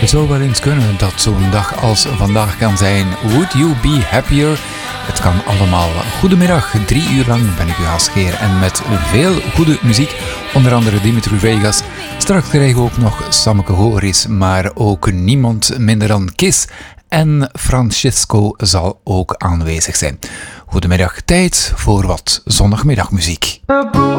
Het zou wel eens kunnen dat zo'n dag als vandaag kan zijn. Would you be happier? Het kan allemaal. Goedemiddag, 3 uur lang ben ik uw gastheer en met veel goede muziek, onder andere Dimitri Vegas. Straks krijgen we ook nog Sammeke Horis, maar ook niemand minder dan Kiss. En Francisco zal ook aanwezig zijn. Goedemiddag, tijd voor wat zondagmiddagmuziek.